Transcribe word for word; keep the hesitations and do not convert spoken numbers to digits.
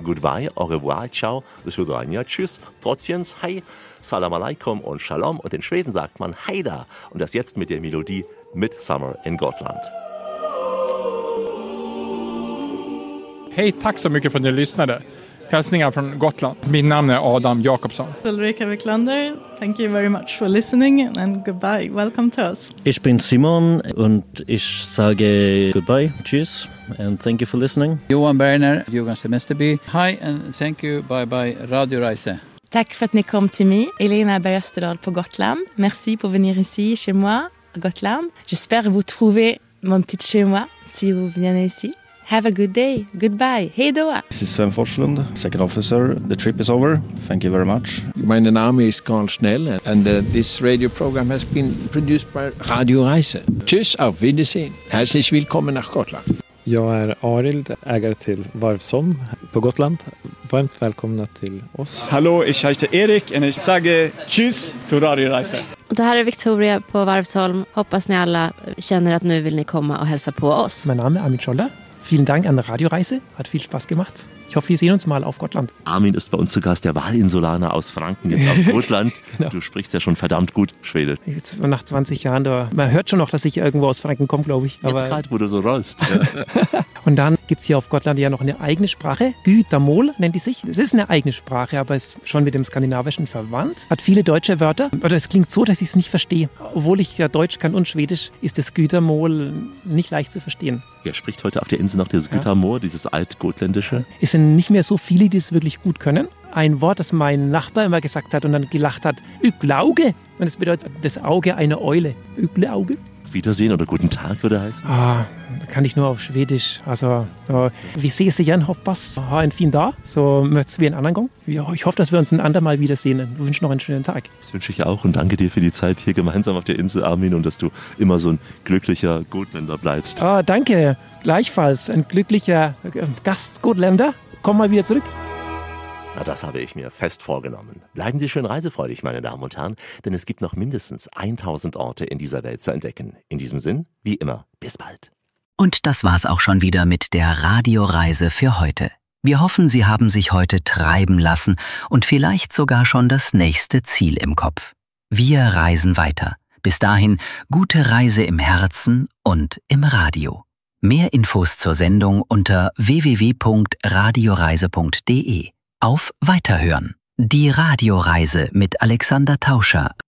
goodbye, au revoir, ciao. Das würde ein ja, tschüss, trotzdem, hi, salam alaikum und shalom. Und in Schweden sagt man heida. Und das jetzt mit der Melodie Midsummer in Gotland. Hej, tack så mycket för att ni lyssnade. Hälsningar från Gotland. Min namn är Adam Jakobsson. Ulrika Wiklander, thank you very much for listening and goodbye. Welcome to us. Ich bin Simon und ich sage goodbye, tschüss and thank you for listening. Johan Berner, Johan Semesterby. Hi and thank you, bye bye, Radio Reise. Tack för att ni kom till mig, Elena Bergösterdal på Gotland. Merci pour venir ici, chez moi, à Gotland. J'espère vous trouver mon petit chez moi, si vous venez ici. Have a good day. Goodbye. Hej då. This is Sven Forslund, second officer. The trip is over. Thank you very much. My name is Carl Snell and uh, this radio program has been produced by Radio Reise. Tschüss, auf Wiedersehen. Herzlich willkommen nach Gotland. Jag är Arild, ägare till Varvsholm på Gotland. Varmt välkomna till oss. Hallo, ich heiße Erik och jag säger tschüss till Radio Reise. Och det här är Victoria på Varvsholm. Hoppas ni alla känner att nu vill ni komma och hälsa på oss. Mein Name ist Armin Scholler. Vielen Dank an Radio Reise, hat viel Spaß gemacht. Ich hoffe, wir sehen uns mal auf Gotland. Armin ist bei uns zu Gast, der Wahlinsulaner aus Franken, jetzt auf Gotland. Genau. Du sprichst ja schon verdammt gut Schwedisch. Jetzt, nach zwanzig Jahren, da, man hört schon noch, dass ich irgendwo aus Franken komme, glaube ich. Aber jetzt gerade, wo du so rollst. Ja. Und dann gibt es hier auf Gotland ja noch eine eigene Sprache. Gytamol nennt die sich. Es ist eine eigene Sprache, aber ist schon mit dem Skandinavischen verwandt. Hat viele deutsche Wörter. Oder es klingt so, dass ich es nicht verstehe. Obwohl ich ja Deutsch kann und Schwedisch, ist das Gytamol nicht leicht zu verstehen. Wer spricht heute auf der Insel noch dieses Gytamol, ja. dieses altgotländische? Es sind nicht mehr so viele, die es wirklich gut können. Ein Wort, das mein Nachbar immer gesagt hat und dann gelacht hat, Yglauge. Und es bedeutet das Auge einer Eule. Yglauge. Wiedersehen oder guten Tag würde heißen? Ah, kann ich nur auf Schwedisch. Also, so, vi ses igen, hoppas. Ha en fin dag. So möts vi en annan gång. Ja, ich hoffe, dass wir uns ein andermal wiedersehen. Ich wünsche noch einen schönen Tag. Das wünsche ich auch und danke dir für die Zeit hier gemeinsam auf der Insel, Armin, und dass du immer so ein glücklicher Gotländer bleibst. Ah, danke. Gleichfalls ein glücklicher Gast-Gotländer. Komm mal wieder zurück. Na, das habe ich mir fest vorgenommen. Bleiben Sie schön reisefreudig, meine Damen und Herren, denn es gibt noch mindestens tausend Orte in dieser Welt zu entdecken. In diesem Sinn, wie immer, bis bald. Und das war's auch schon wieder mit der Radioreise für heute. Wir hoffen, Sie haben sich heute treiben lassen und vielleicht sogar schon das nächste Ziel im Kopf. Wir reisen weiter. Bis dahin, gute Reise im Herzen und im Radio. Mehr Infos zur Sendung unter w w w punkt radioreise punkt d e. Auf Weiterhören. Die Radioreise mit Alexander Tauscher